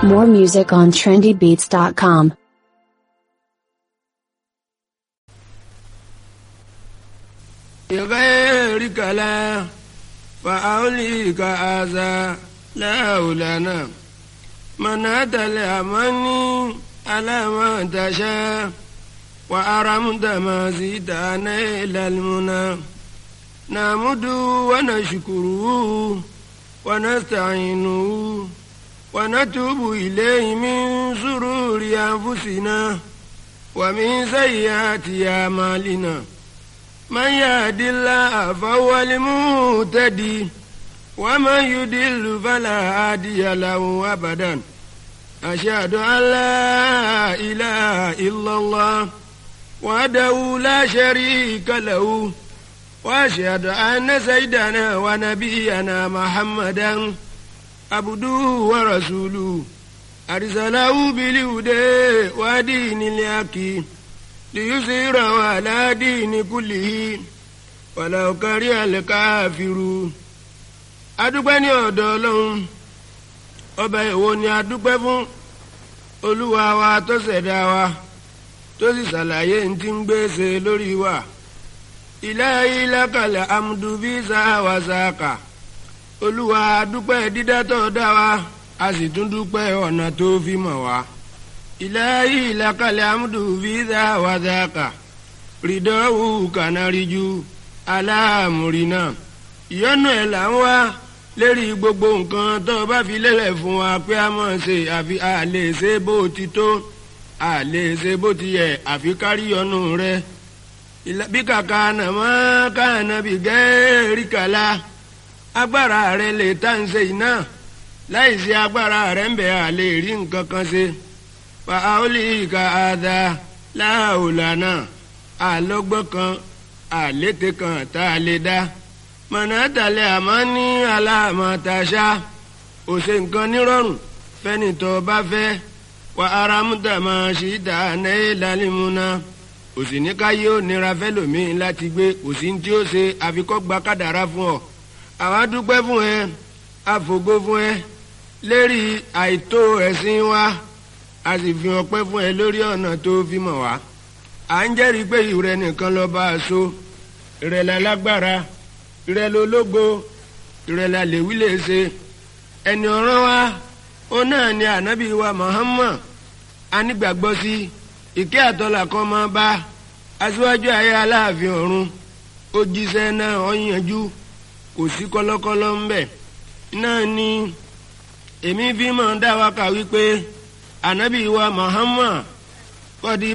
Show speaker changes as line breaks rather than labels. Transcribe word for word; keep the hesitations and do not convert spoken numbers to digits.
More music on trendy beats dot com.
بغيرك لا فأوليك أذى لا لنا من أتى الأماني على ما تشاء وأرمت ما زيدنا إلى المنى نعمد ونشكره ونستعينه ونتوب إليه من شرور أنفسنا ومن سيئات أعمالنا من يهد الله فهو المهتدي ومن يضلل فلا هادي له أبدا أشهد أن لا إله إلا الله وحده لا شريك له وأشهد أن سيدنا ونبينا محمدا عبده ورسوله أرسله بالهدى ودين الحق ليظهره على دين كله ولو كره الكافرون. adúpẹ́ ní ọ̀dọ̀ Ọlọ́run ọba èwo ni adúpẹ́ fún Olúwa wa tó ṣẹ̀dá wa tó sì ṣàlàyé ní tí ń gbèsè lórí wa. ilahi lakal amdu bí sáwà sáàkà Olúwa adúpẹ́ dídá tó dá wa a sì tún dúpẹ́ ọ̀nà tó fi mọ̀ wá. ilahi lakal amdu bí sáwà sáàkà rídọ́wù kànáríjú aláàmúrínà ìyọ́nú ẹ̀ là ń wá lérí gbogbo nǹkan tó bá fi lélẹ̀ fún wa pé a mọ̀ ṣe àfi a lè ṣe bó ti tó a lè ṣe bó ti yẹ àfi kárí ọ̀nù rẹ. bí kàkà nàmọ́ káànà bí gẹ́ẹ́rì kàlá agbára rẹ lè tá ń ṣe iná láì sí agbára rẹ ń bẹ̀ a lè rí nǹkan kan ṣe. fa aoli ka ada láòlànà àlọ́gbọ́n kan àlété kan tá a lè dá. mọ̀nàtàlẹ́ àmọ́ ní aláàmọ̀tàṣá ò ṣe nǹkan nírọ̀rùn fẹ́ni tó bá fẹ́ wà ara múta máa ṣì dá náà lálẹ́múná ò sì ní ká yóò nira fẹ́lòmíì láti gbé kò sí ní tí ó ṣe àfikọ́ gba kádàrá fún ọ. àwa dúpẹ́ fún ẹ àfògo fún ẹ lérí àìtó ẹ̀sìn wa a sì fi ọpẹ́ fún ẹ lórí ọ̀nà tó fi mọ̀ wá. à ń jẹ́rìí pé ìrẹ nìkan ló bá a so ìrẹ̀lẹ̀ lágbára ìrẹ̀ lológo ìrẹ̀ la lè wí lè ṣe ẹni ọ̀ràn wa ó náà ni ànábì wa Muhammad anígbàgbọ́ sí ìkẹ́ àtọ́là kan máa bá aṣíwájú ayé aláàfin ọ̀run ó jíṣẹ́ náà ó yanjú kò sí kọ́lọ́kọ́lọ́ ń bẹ̀ náà ni èmi fi máa dá wa kà wípé ànábì wa Muhammad kọ́dí